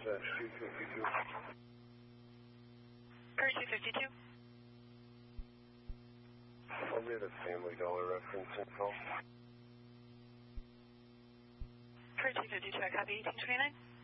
252. Curry 252. I'll get a Family Dollar reference info. Curry 252, I copy 1829.